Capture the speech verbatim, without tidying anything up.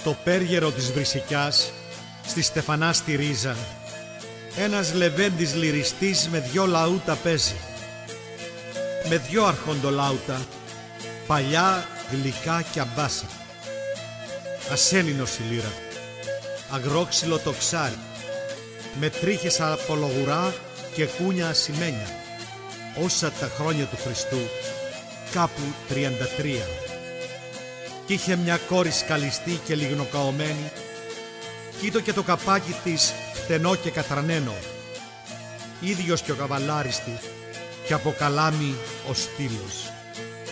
Το πέργερο της Βρυσικιάς, στη Στεφανά στη Ρίζα, ένας λεβέντης λυριστής με δυο λαούτα παίζει. Με δυο αρχοντολάουτα, παλιά, γλυκά και αμπάσα. Ασένινος η λύρα, αγρόξυλο το ξάρι, με τρίχες από λογουρά και κούνια ασημένια, όσα τα χρόνια του Χριστού, κάπου τριάντα τρία. Κι είχε μια κόρη σκαλιστή και λιγνοκαωμένη, κι είδω και το καπάκι της φτενό και κατρανένο, ίδιος και ο καβαλάρης της, και από καλάμι ο στήλος.